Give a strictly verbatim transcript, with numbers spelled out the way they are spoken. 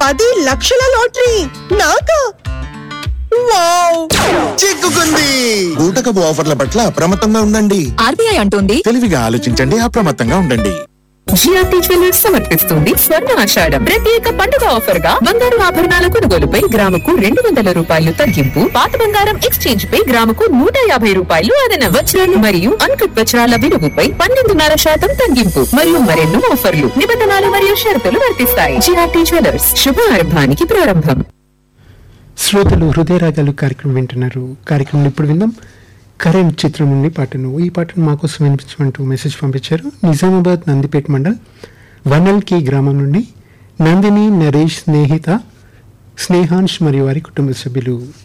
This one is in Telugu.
పది లక్షల లాటరీ నాకా? వావ్! చిక్కుకుంది. బూటకపు ఆఫర్ల పట్ల అప్రమత్తంగా ఉండండి. ఆర్బీఐ అంటోంది తెలివిగా ఆలోచించండి, అప్రమత్తంగా ఉండండి. జిఆర్టీ జ్యువెలర్స్ సమర్పిస్తుంది స్వర్ణ ఆషాఢం ప్రత్యేక పండుగ ఆఫర్ గా బంగారు ఆభరణాల కొనుగోలుపై గ్రాముకు రెండు వందల రూపాయలు తగ్గింపు, పాత బంగారం ఎక్స్చేంజ్ పై గ్రాముకు నూట యాభై రూపాయలు అదన, వజ్రాలు మరియు అన్కట్ వజ్రాల విలువపై పన్నెండున్నర శాతం తగ్గింపు మరియు మరెన్నో ఆఫర్లు, నిబంధనలు మరియు షరతులు వర్తిస్తాయి. జిఆర్టీ జ్యువెలర్స్, శుభారంభానికి ప్రారంభం. శ్రోతలు హృదయ రాగాలు కార్యక్రమం వింటున్నారు. కార్యక్రమంలో ఇప్పుడు విందాం కరెంట్ చిత్రం నుండి పాటను. ఈ పాటను మాకోసం వినిపించమంటూ మెసేజ్ పంపించారు నిజామాబాద్ నందిపేట మండల్ వనల్కి గ్రామం నుండి నందిని, నరేష్, స్నేహిత, స్నేహాంష్ మరియు వారి కుటుంబ సభ్యులు.